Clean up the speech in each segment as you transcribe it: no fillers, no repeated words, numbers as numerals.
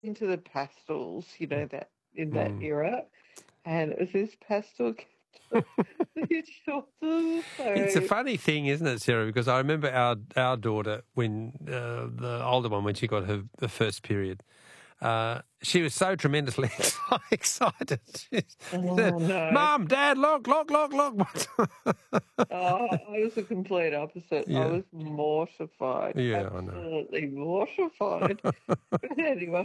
into the pastels, that in that Mm. era, and it was this pastel these shorts. It's a So funny thing, isn't it, Sarah? Because I remember our daughter, when the older one, when she got her first period, she was so tremendously excited. She said, oh no. "Mum, Dad, look!" I was the complete opposite. I Yeah, was mortified, yeah, I know. absolutely mortified. But anyway,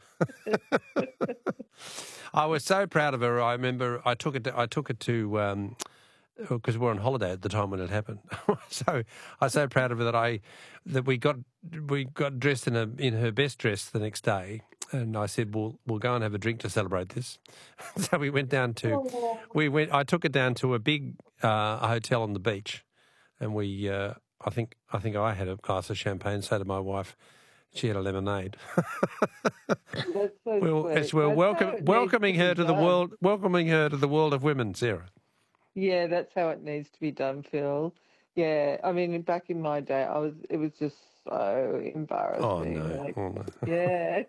I was so proud of her. I remember I took her to because we were on holiday at the time when it happened. So I was so proud of her that we got dressed in her best dress the next day, and I said we'll go and have a drink to celebrate this. So we went down to oh, I took her down to a big hotel on the beach, and we I think I had a glass of champagne. So did my wife. She had a lemonade. that's so As sweet. we're That's how it needs to welcoming be her to done. the world of women, Sarah. Yeah, that's how it needs to be done, Phil. Yeah, I mean, back in my day, it was just so Oh embarrassing. no, Like, oh no. yeah.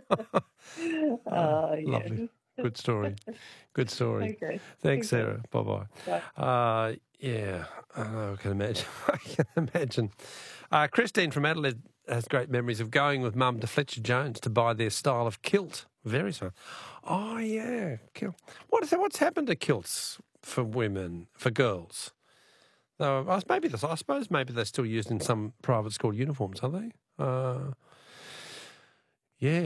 Oh, Oh, lovely. yes. Good story. Good story. Okay. Thanks, Okay. Sarah. Bye-bye. Bye. Yeah, I know, I can imagine. I can imagine. Christine from Adelaide has great memories of going with Mum to Fletcher Jones to buy their style of kilt. Very so. Oh, yeah, kilt. What's happened to kilts for women, for girls? Though I suppose maybe they're still used in some private school uniforms, are they? Yeah,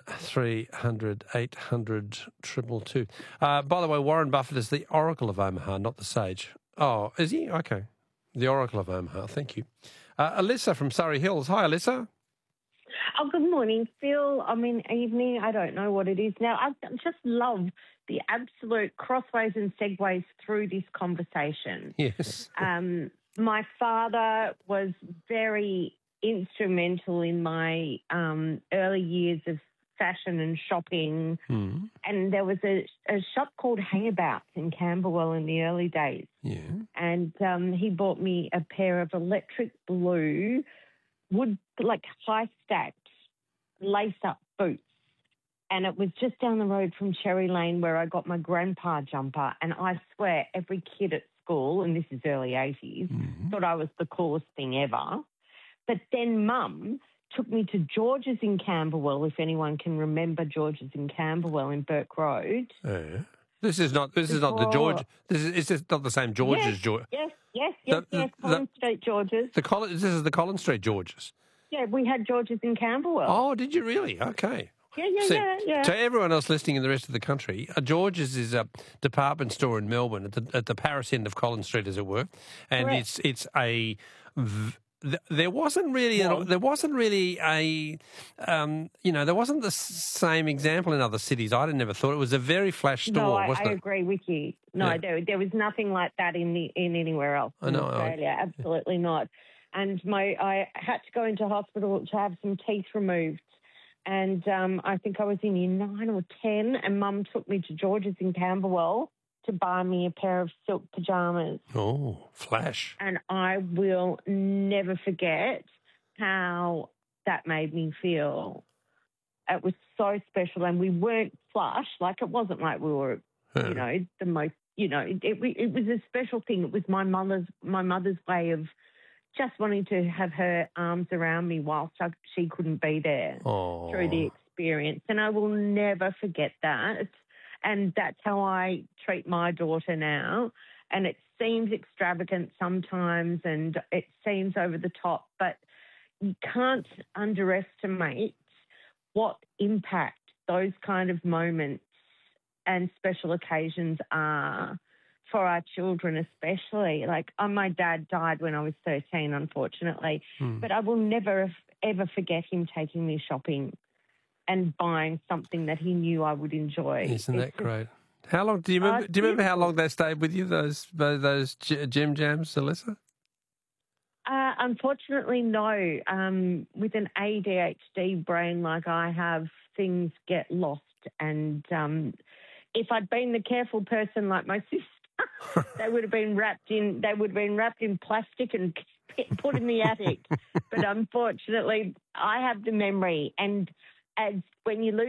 1-300-800-222. By the way, Warren Buffett is the Oracle of Omaha, not the Sage. Oh, is he? Okay. The Oracle of Omaha, thank you. Alyssa from Surrey Hills. Hi, Alyssa. Oh, good morning, Phil. I mean, evening. I don't know what it is now. I just love the absolute crossways and segues through this conversation. Yes. My father was very instrumental in my early years of fashion and shopping. Mm. And there was a shop called Hangabouts in Camberwell in the early days. Yeah. And he bought me a pair of electric blue high stacked lace up boots. And it was just down the road from Cherry Lane where I got my grandpa jumper. And I swear every kid at school, and this is early 80s, thought I was the coolest thing ever. But then Mum took me to George's in Camberwell, if anyone can remember George's in Camberwell in Burke Road. This is not the George. Is this not the same George as George? Yes. Collins Street George's. This is the Collins Street George's. Yeah, we had George's in Camberwell. Oh, did you really? Okay. Yeah. To everyone else listening in the rest of the country, George's is a department store in Melbourne at the Paris end of Collins Street, as it were, and Correct. it's a. There wasn't really there wasn't the same example in other cities. I never thought it was a very flash store. No, wasn't I it? agree with you. No, Yeah. there was nothing like that in anywhere else in Australia. Absolutely not. And I had to go into hospital to have some teeth removed. And I think I was in year 9 or 10, and Mum took me to George's in Camberwell to buy me a pair of silk pyjamas. Oh, flash. And I will never forget how that made me feel. It was so special, and we weren't flush. Like, it wasn't like we were, the most, it was a special thing. It was my mother's way of just wanting to have her arms around me whilst she couldn't be there through the experience. And I will never forget that. And that's how I treat my daughter now. And it seems extravagant sometimes and it seems over the top, but you can't underestimate what impact those kind of moments and special occasions are for our children especially. Like, my dad died when I was 13, unfortunately, but I will never, ever forget him taking me shopping and buying something that he knew I would enjoy. Isn't that great? How long do you remember? Do you remember how long they stayed with you? Those Gem Jams, Alyssa? Unfortunately, no. With an ADHD brain like I have, things get lost. And if I'd been the careful person like my sister, they would have been wrapped in plastic and put in the attic. But unfortunately, I have the memory, and as when you lose